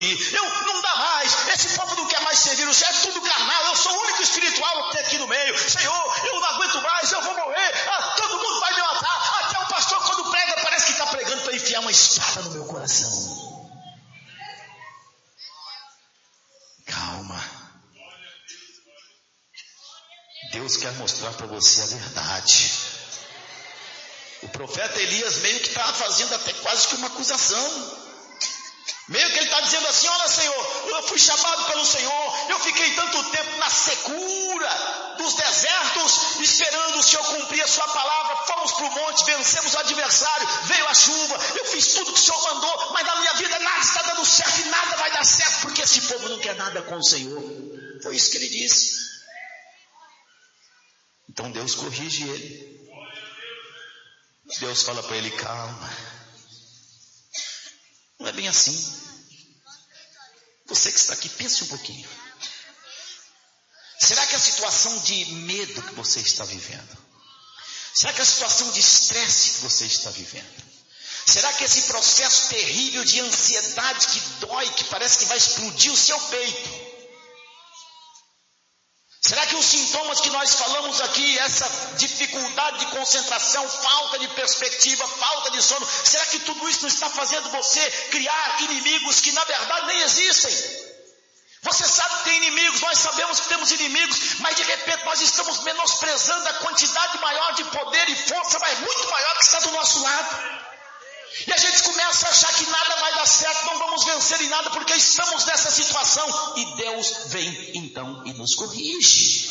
não dá mais, esse povo não quer mais servir o Senhor, é tudo carnal, eu sou o único espiritual aqui no meio, Senhor, eu não aguento mais, eu vou morrer, todo mundo vai me matar, até o pastor quando prega parece que está pregando para enfiar uma espada no meu coração. Calma, Deus quer mostrar para você a verdade. O profeta Elias meio que está fazendo até quase que uma acusação. Meio que ele está dizendo assim: olha, Senhor, eu fui chamado pelo Senhor, eu fiquei tanto tempo na secura dos desertos, esperando o Senhor cumprir a sua palavra, fomos para o monte, vencemos o adversário, veio a chuva, eu fiz tudo que o Senhor mandou, mas na minha vida nada está dando certo e nada vai dar certo, porque esse povo não quer nada com o Senhor. Foi isso que ele disse. Então Deus corrige ele. Deus fala para ele: calma, não é bem assim. Você que está aqui, pense um pouquinho. Será que a situação de medo que você está vivendo, será que a situação de estresse que você está vivendo, será que esse processo terrível de ansiedade que dói, que parece que vai explodir o seu peito, será que os sintomas que nós falamos aqui, essa dificuldade de concentração, falta de perspectiva, falta de sono, será que tudo isso não está fazendo você criar inimigos que na verdade nem existem? Você sabe que tem inimigos, nós sabemos que temos inimigos, mas de repente nós estamos menosprezando a quantidade maior de poder e força, mas muito maior que está do nosso lado. E a gente começa a achar que nada vai dar certo, não vamos vencer em nada porque estamos nessa situação. E Deus vem então e nos corrige.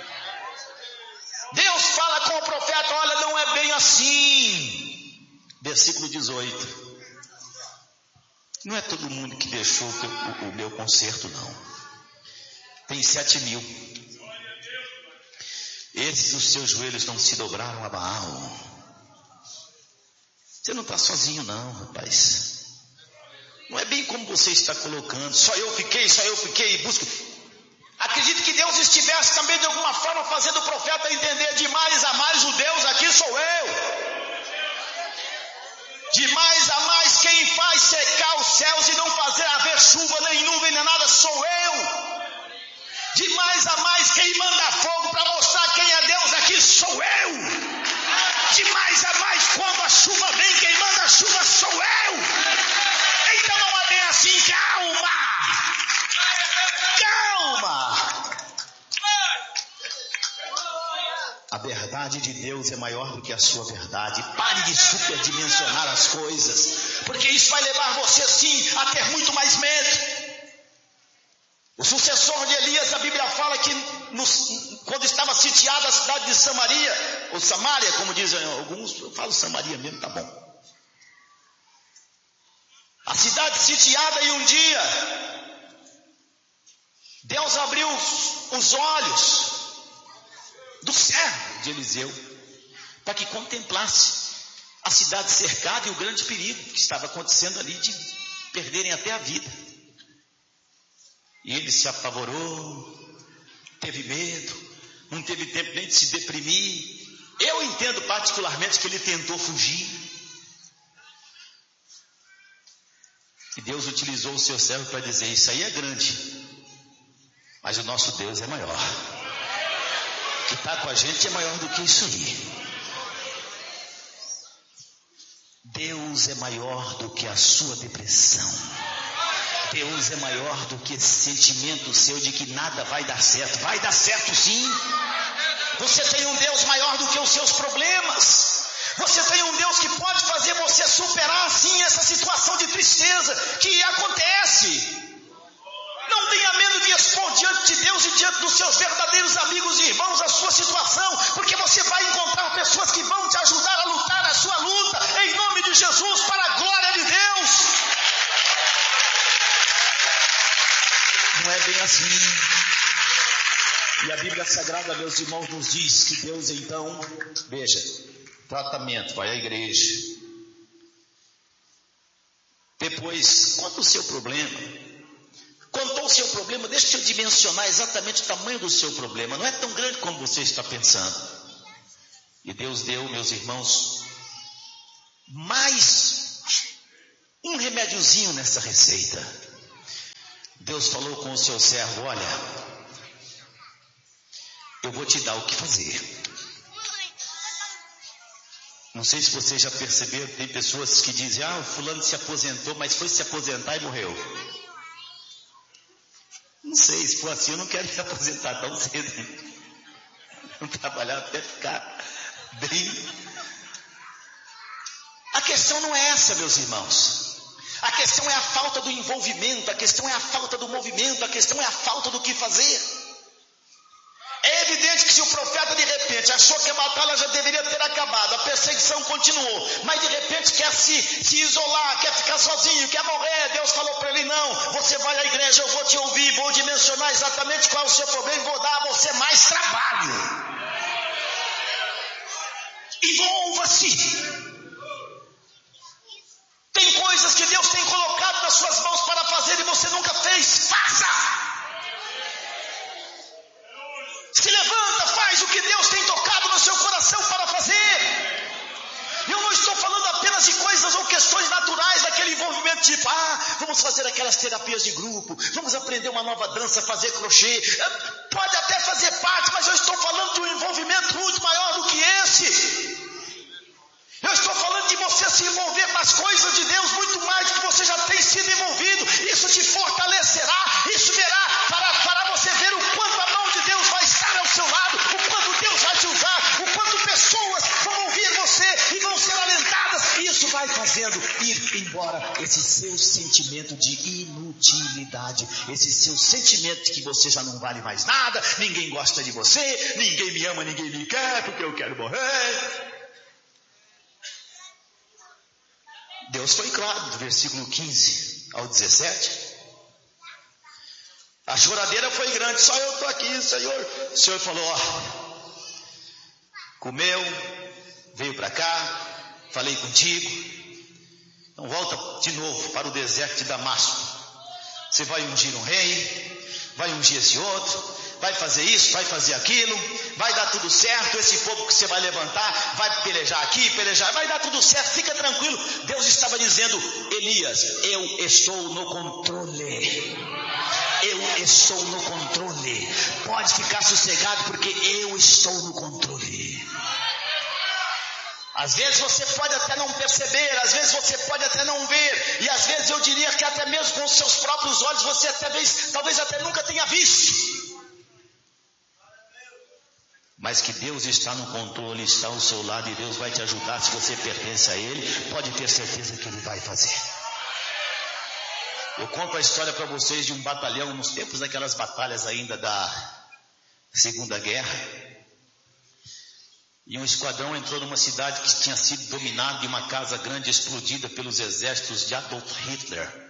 Deus fala com o profeta: olha, não é bem assim. Versículo 18. Não é todo mundo que deixou o meu conserto, não. Tem 7.000. Esses os seus joelhos não se dobraram a Baal. Você não está sozinho não, rapaz. Não é bem como você está colocando. Só eu fiquei e busco. Acredito que Deus estivesse também de alguma forma fazendo o profeta entender: de mais a mais o Deus aqui sou eu. De mais a mais quem faz secar os céus e não fazer haver chuva, nem nuvem, nem nada sou eu. De mais a mais quem manda fogo para mostrar quem é Deus aqui sou eu. De mais a mais quando a chuva vem, quem manda a chuva sou eu. Então não é bem assim. Calma. A verdade de Deus é maior do que a sua verdade. Pare de superdimensionar as coisas, porque isso vai levar você sim a ter muito mais medo. O sucessor de Elias, a Bíblia fala que quando estava sitiada a cidade de Samaria, ou Samaria, como dizem alguns, eu falo Samaria mesmo, tá bom. A cidade sitiada, e um dia Deus abriu os olhos do servo de Eliseu para que contemplasse a cidade cercada e o grande perigo que estava acontecendo ali de perderem até a vida. E ele se apavorou, teve medo, não teve tempo nem de se deprimir. Eu entendo particularmente que ele tentou fugir. E Deus utilizou o seu servo para dizer: isso aí é grande, mas o nosso Deus é maior. O que está com a gente é maior do que isso aí. Deus é maior do que a sua depressão. Deus é maior do que esse sentimento seu de que nada vai dar certo. Vai dar certo sim. Você tem um Deus maior do que os seus problemas. Você tem um Deus que pode fazer você superar sim essa situação de tristeza que acontece. Não tenha medo de expor diante de Deus e diante dos seus verdadeiros amigos e irmãos a sua situação, porque você vai encontrar pessoas que vão te ajudar a lutar a sua luta, em nome de Jesus, para a glória de Deus. Não é bem assim. E a Bíblia Sagrada, meus irmãos, nos diz que Deus então, veja, tratamento, vai à igreja. Depois, conta o seu problema. Contou o seu problema, deixa eu dimensionar exatamente o tamanho do seu problema. Não é tão grande como você está pensando. E Deus deu, meus irmãos, mais um remédiozinho nessa receita. Deus falou com o seu servo: olha, eu vou te dar o que fazer. Não sei se vocês já perceberam, tem pessoas que dizem: o fulano se aposentou, mas foi se aposentar e morreu. Não sei, se for assim, eu não quero se aposentar tão cedo. Vamos trabalhar até ficar bem. A questão não é essa, meus irmãos. A questão é a falta do envolvimento, a questão é a falta do movimento, a questão é a falta do que fazer. É evidente que se o profeta de repente achou que a batalha já deveria ter acabado, a perseguição continuou, mas de repente quer se isolar, quer ficar sozinho, quer morrer, Deus falou para ele: não, você vai à igreja, eu vou te ouvir, vou dimensionar exatamente qual é o seu problema e vou dar a você mais trabalho. Envolva-se. Tem coisas que Deus tem colocado nas suas mãos para fazer e você nunca fez. Faça! Se levanta, faz o que Deus tem tocado no seu coração para fazer. Eu não estou falando apenas de coisas ou questões naturais daquele envolvimento tipo: vamos fazer aquelas terapias de grupo, vamos aprender uma nova dança, fazer crochê. Pode até fazer parte, mas eu estou falando de um envolvimento muito maior do que esse. Eu estou falando de você se envolver com as coisas de Deus muito mais do que você já tem sido envolvido. Isso te fortalecerá, isso fará você ver o quanto a mão de Deus vai estar ao seu lado, o quanto Deus vai te usar, o quanto pessoas vão ouvir você e vão ser alentadas. Isso vai fazendo ir embora esse seu sentimento de inutilidade, esse seu sentimento de que você já não vale mais nada, ninguém gosta de você, ninguém me ama, ninguém me quer, porque eu quero morrer. Deus foi claro, do versículo 15 ao 17. A choradeira foi grande, só eu estou aqui, Senhor. O Senhor falou: comeu, veio para cá, falei contigo. Então volta de novo para o deserto de Damasco. Você vai ungir um rei, vai ungir esse outro, vai fazer isso, vai fazer aquilo, vai dar tudo certo. Esse povo que você vai levantar, vai pelejar aqui, pelejar, vai dar tudo certo, fica tranquilo. Deus estava dizendo: Elias, eu estou no controle. Eu estou no controle. Pode ficar sossegado, porque eu estou no controle. Às vezes você pode até não perceber, às vezes você pode até não ver, e às vezes eu diria que até mesmo com os seus próprios olhos você talvez até nunca tenha visto. Mas que Deus está no controle, está ao seu lado, e Deus vai te ajudar. Se você pertence a Ele, pode ter certeza que Ele vai fazer. Eu conto a história para vocês de um batalhão, nos tempos daquelas batalhas ainda da Segunda Guerra. E um esquadrão entrou numa cidade que tinha sido dominada, e uma casa grande explodida pelos exércitos de Adolf Hitler,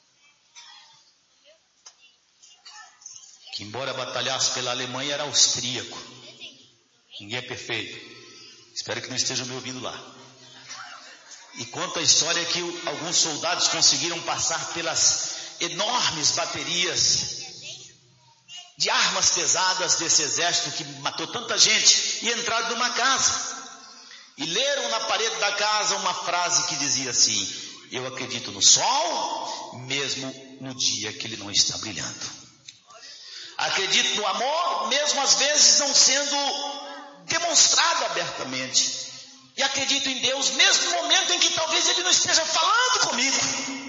que embora batalhasse pela Alemanha, era austríaco. Ninguém é perfeito. Espero que não estejam me ouvindo lá. E conta a história que alguns soldados conseguiram passar pelas enormes baterias de armas pesadas desse exército que matou tanta gente, e entraram numa casa e leram na parede da casa uma frase que dizia assim: eu acredito no sol mesmo no dia que ele não está brilhando. Acredito no amor mesmo às vezes não sendo demonstrado abertamente, e acredito em Deus mesmo no momento em que talvez Ele não esteja falando comigo.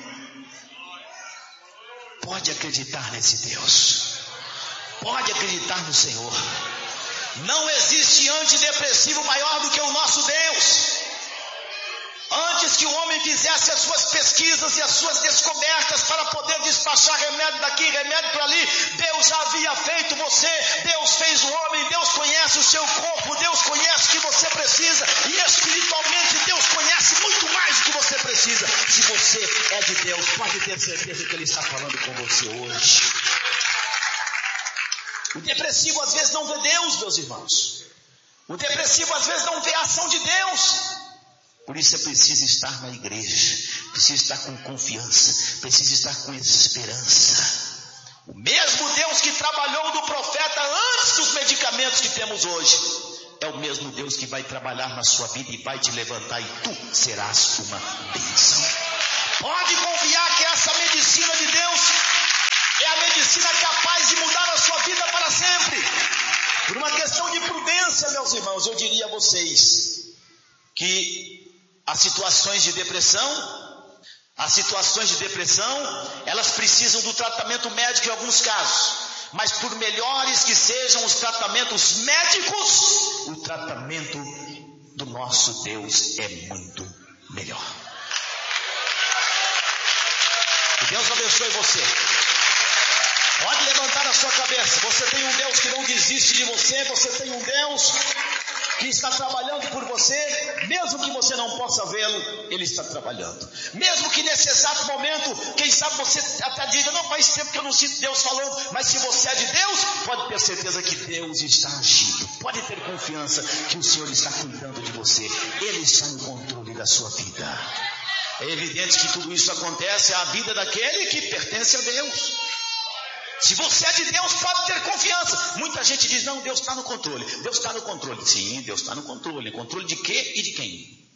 Pode acreditar nesse Deus, pode acreditar no Senhor. Não existe antidepressivo maior do que o nosso Deus. Antes que o homem fizesse as suas pesquisas e as suas descobertas para poder despachar remédio daqui, remédio para ali, Deus já havia feito você. Deus fez o homem, Deus conhece o seu corpo, Deus conhece o que você precisa, e espiritualmente Deus conhece muito mais do que você precisa. Se você é de Deus, pode ter certeza que Ele está falando com você hoje. O depressivo às vezes não vê Deus, meus irmãos. O depressivo às vezes não vê a ação de Deus. Por isso é preciso estar na igreja, precisa estar com confiança, precisa estar com esperança. O mesmo Deus que trabalhou no profeta antes dos medicamentos que temos hoje, é o mesmo Deus que vai trabalhar na sua vida e vai te levantar, e tu serás uma bênção. Pode confiar que essa medicina de Deus é a medicina capaz de mudar a sua vida para sempre. Por uma questão de prudência, meus irmãos, eu diria a vocês que as situações de depressão, elas precisam do tratamento médico em alguns casos. Mas por melhores que sejam os tratamentos médicos, o tratamento do nosso Deus é muito melhor. Que Deus abençoe você. Pode levantar a sua cabeça. Você tem um Deus que não desiste de você. Você tem um Deus que está trabalhando por você. Mesmo que você não possa vê-lo, Ele está trabalhando. Mesmo que nesse exato momento, quem sabe você até diga, não faz tempo que eu não sinto Deus falando. Mas se você é de Deus, pode ter certeza que Deus está agindo. Pode ter confiança que o Senhor está cuidando de você. Ele está no controle da sua vida. É evidente que tudo isso acontece à vida daquele que pertence a Deus. Se você é de Deus, pode ter confiança. Muita gente diz, não, Deus está no controle. Deus está no controle. Sim, Deus está no controle. Controle de quê e de quem?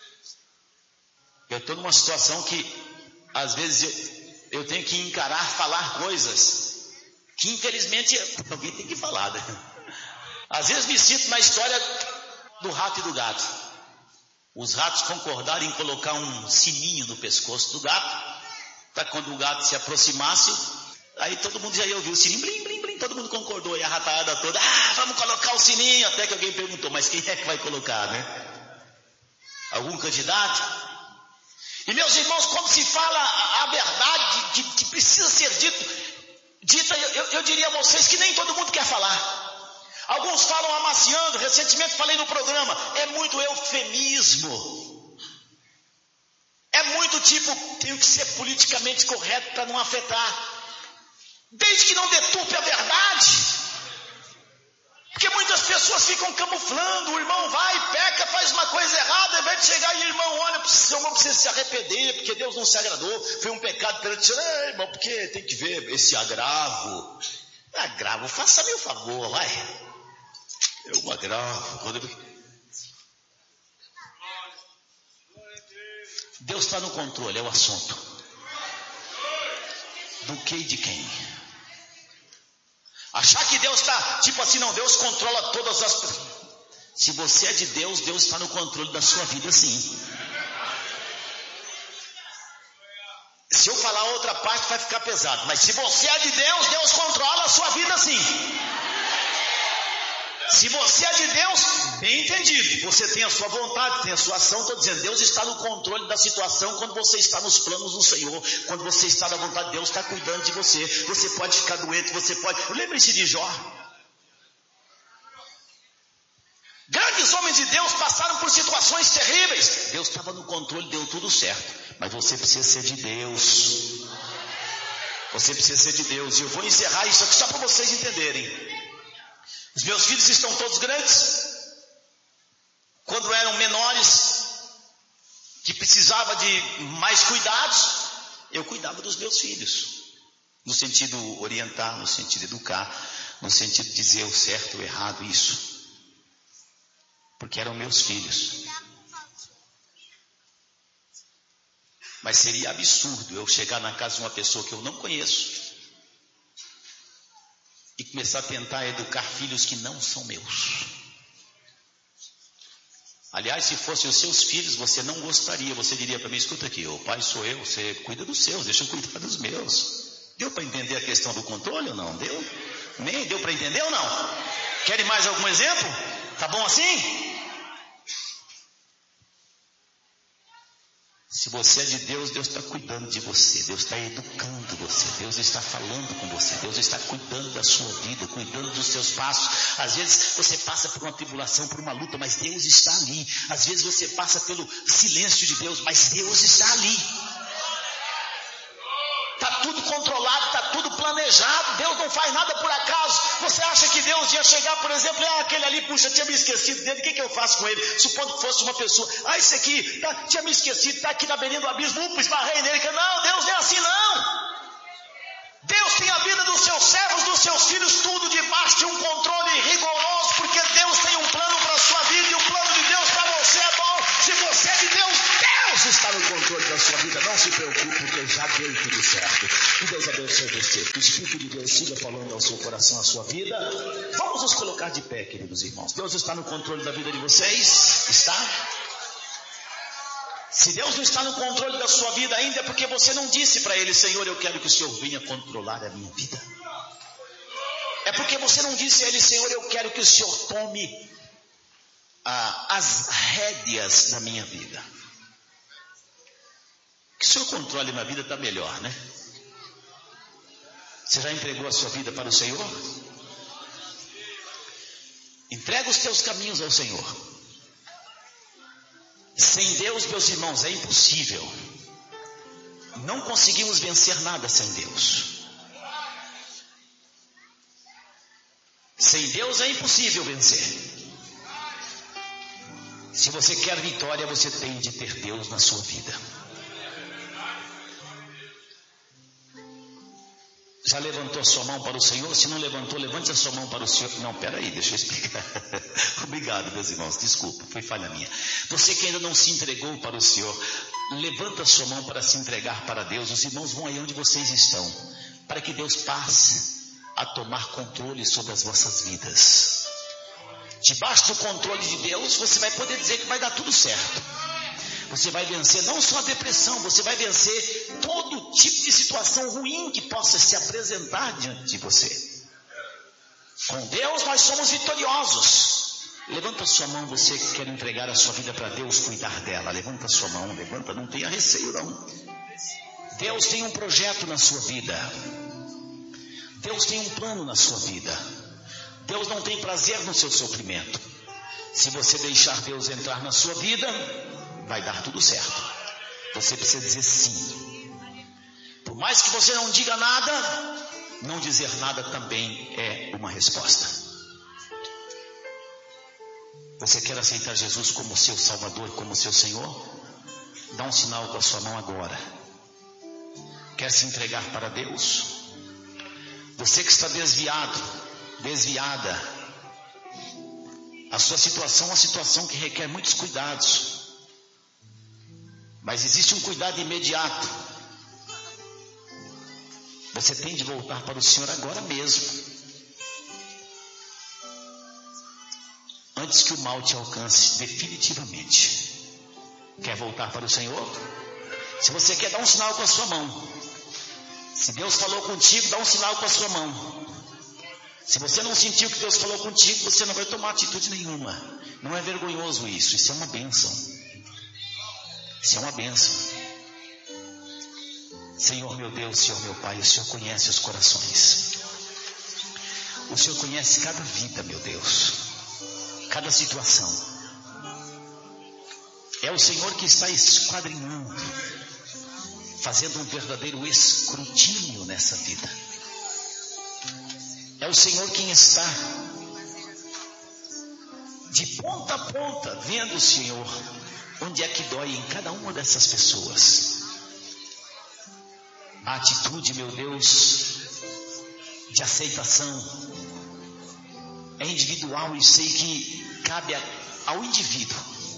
Eu estou numa situação que, às vezes, eu tenho que falar coisas que, infelizmente, alguém tem que falar, né? Às vezes me sinto na história do rato e do gato. Os ratos concordaram em colocar um sininho no pescoço do gato, para quando o gato se aproximasse, aí todo mundo já ia ouvir o sininho, blim, blim, blim, todo mundo concordou, e a ratada toda, vamos colocar o sininho, até que alguém perguntou, mas quem é que vai colocar, né? Algum candidato? E meus irmãos, quando se fala a verdade que precisa ser dita, eu diria a vocês que nem todo mundo quer falar. Alguns falam amaciando, recentemente falei no programa, é muito eufemismo. É muito tipo, tenho que ser politicamente correto para não afetar. Desde que não deturpe a verdade. Porque muitas pessoas ficam camuflando, o irmão vai, peca, faz uma coisa errada, ao invés de chegar e o irmão olha, o irmão precisa se arrepender, porque Deus não se agradou, foi um pecado perante o Senhor, irmão, porque tem que ver esse agravo. Agravo, faça-me o favor, vai. Eu agravo. Deus está no controle, é o assunto. Do que e de quem? Achar que Deus está, tipo assim, não, Deus controla todas as pessoas. Se você é de Deus, Deus está no controle da sua vida, sim. Se eu falar outra parte vai ficar pesado, mas se você é de Deus, Deus controla a sua vida, sim. Se você é de Deus, bem entendido, você tem a sua vontade, tem a sua ação, estou dizendo, Deus está no controle da situação quando você está nos planos do Senhor, quando você está na vontade de Deus, está cuidando de você, você pode ficar doente, você pode, lembre-se de Jó. Grandes homens de Deus passaram por situações terríveis, Deus estava no controle, deu tudo certo, mas você precisa ser de Deus, você precisa ser de Deus, e eu vou encerrar isso aqui só para vocês entenderem. Os meus filhos estão todos grandes. Quando eram menores, que precisava de mais cuidados, eu cuidava dos meus filhos. No sentido orientar, no sentido educar, no sentido de dizer o certo, o errado, isso. Porque eram meus filhos. Mas seria absurdo eu chegar na casa de uma pessoa que eu não conheço e começar a tentar educar filhos que não são meus. Aliás, se fossem os seus filhos, você não gostaria, você diria para mim, escuta aqui, o pai sou eu, você cuida dos seus, deixa eu cuidar dos meus. Deu para entender a questão do controle ou não? Deu? Nem deu para entender ou não? Querem mais algum exemplo? Tá bom assim? Se você é de Deus, Deus está cuidando de você, Deus está educando você, Deus está falando com você, Deus está cuidando da sua vida, cuidando dos seus passos. Às vezes você passa por uma tribulação, por uma luta, mas Deus está ali. Às vezes você passa pelo silêncio de Deus, mas Deus está ali. Está tudo controlado, está tudo planejado, Deus não faz nada por acaso. Você acha que Deus ia chegar, por exemplo, aquele ali, puxa, tinha me esquecido dele, o que eu faço com ele? Supondo que fosse uma pessoa, esse aqui, tinha me esquecido, está aqui na beirinha do abismo, esbarrei nele, não, Deus não é assim não. Deus tem a vida dos seus servos, dos seus filhos, tudo debaixo de um controle rigoroso, porque Deus tem um plano para a sua vida, e o plano de Deus para você é bom. Se você é de Deus, Deus está no controle da sua vida, não se preocupe, porque já já deu tudo certo. Que Deus abençoe você. Que o Espírito de Deus siga falando ao seu coração, à sua vida. Vamos nos colocar de pé, queridos irmãos. Deus está no controle da vida de vocês? Está? Se Deus não está no controle da sua vida ainda, é porque você não disse para Ele: Senhor, eu quero que o Senhor venha controlar a minha vida. É porque você não disse a Ele: Senhor, eu quero que o Senhor tome as rédeas da minha vida. Que o Senhor controle minha vida está melhor, né? Você já entregou a sua vida para o Senhor? Entrega os teus caminhos ao Senhor. Sem Deus, meus irmãos, é impossível. Não conseguimos vencer nada sem Deus. Sem Deus é impossível vencer. Se você quer vitória, você tem de ter Deus na sua vida. Já levantou a sua mão para o Senhor? Se não levantou, levante a sua mão para o Senhor. Não, peraí, deixa eu explicar. Obrigado, meus irmãos, desculpa, foi falha minha. Você que ainda não se entregou para o Senhor, levanta a sua mão para se entregar para Deus. Os irmãos vão aí onde vocês estão, para que Deus passe a tomar controle sobre as vossas vidas. Debaixo do controle de Deus, você vai poder dizer que vai dar tudo certo. Você vai vencer não só a depressão, você vai vencer todo tipo de situação ruim que possa se apresentar diante de você. Com Deus nós somos vitoriosos. Levanta a sua mão, você que quer entregar a sua vida para Deus, cuidar dela. Levanta a sua mão, levanta, não tenha receio não. Deus tem um projeto na sua vida. Deus tem um plano na sua vida. Deus não tem prazer no seu sofrimento. Se você deixar Deus entrar na sua vida, vai dar tudo certo. Você precisa dizer sim. Por mais que você não diga nada, não dizer nada também é uma resposta. Você quer aceitar Jesus como seu Salvador, como seu Senhor? Dá um sinal com a sua mão agora. Quer se entregar para Deus? Você que está desviado, desviada, a sua situação é uma situação que requer muitos cuidados. Mas existe um cuidado imediato. Você tem de voltar para o Senhor agora mesmo, antes que o mal te alcance definitivamente. Quer voltar para o Senhor? Se você quer, dar um sinal com a sua mão. Se Deus falou contigo, dá um sinal com a sua mão. Se você não sentiu que Deus falou contigo, você não vai tomar atitude nenhuma. Não é vergonhoso isso, isso é uma bênção. Isso é uma bênção. Senhor meu Deus, Senhor meu Pai, o Senhor conhece os corações. O Senhor conhece cada vida, meu Deus, cada situação. É o Senhor que está esquadrinhando, fazendo um verdadeiro escrutínio nessa vida. É o Senhor quem está de ponta a ponta, vendo, Senhor, onde é que dói em cada uma dessas pessoas. A atitude, meu Deus, de aceitação é individual e sei que cabe ao indivíduo.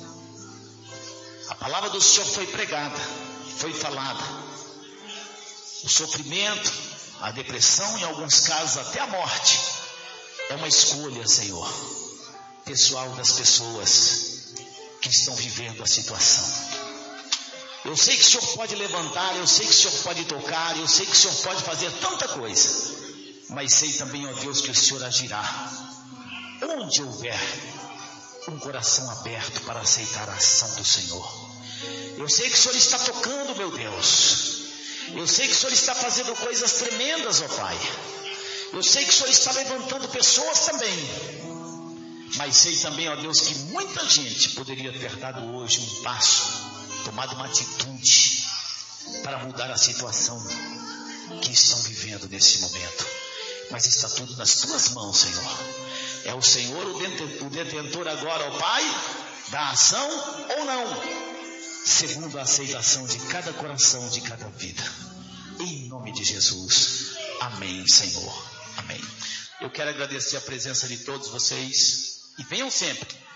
A palavra do Senhor foi pregada, foi falada. O sofrimento, a depressão, em alguns casos até a morte, é uma escolha, Senhor, pessoal das pessoas que estão vivendo a situação. Eu sei que o Senhor pode levantar, eu sei que o Senhor pode tocar, eu sei que o Senhor pode fazer tanta coisa, mas sei também, ó Deus, que o Senhor agirá onde houver um coração aberto para aceitar a ação do Senhor. Eu sei que o Senhor está tocando, meu Deus. Eu sei que o Senhor está fazendo coisas tremendas, ó Pai. Eu sei que o Senhor está levantando pessoas também. Mas sei também, ó Deus, que muita gente poderia ter dado hoje um passo, tomado uma atitude para mudar a situação que estão vivendo nesse momento. Mas está tudo nas tuas mãos, Senhor. É o Senhor o detentor agora, ó Pai, da ação ou não, segundo a aceitação de cada coração, de cada vida. Em nome de Jesus. Amém, Senhor. Amém. Eu quero agradecer a presença de todos vocês. E venham sempre.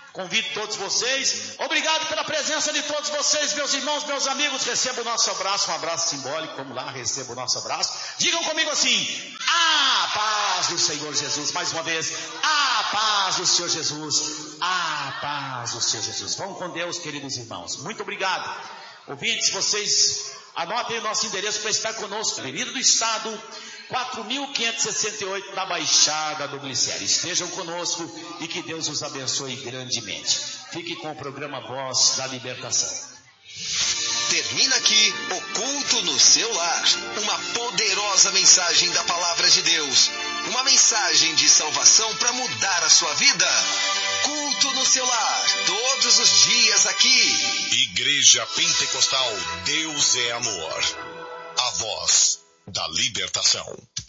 Convido todos vocês. Obrigado pela presença de todos vocês, meus irmãos, meus amigos. Receba o nosso abraço, um abraço simbólico. Vamos lá, receba o nonosso abraço. Digam comigo assim: a paz do Senhor Jesus. Mais uma vez, a paz do Senhor Jesus. A paz do Senhor Jesus. Vamos com Deus, queridos irmãos. Muito obrigado. Ouvintes, vocês anotem o nosso endereço para estar conosco. Avenida do Estado, 4.568, na Baixada do Glicério. Estejam conosco e que Deus os abençoe grandemente. Fique com o programa Voz da Libertação. Termina aqui o Culto no Seu Lar. Uma poderosa mensagem da Palavra de Deus. Uma mensagem de salvação para mudar a sua vida. Culto no Seu Lar. Todos os dias aqui. Igreja Pentecostal, Deus é Amor. A Voz da Libertação.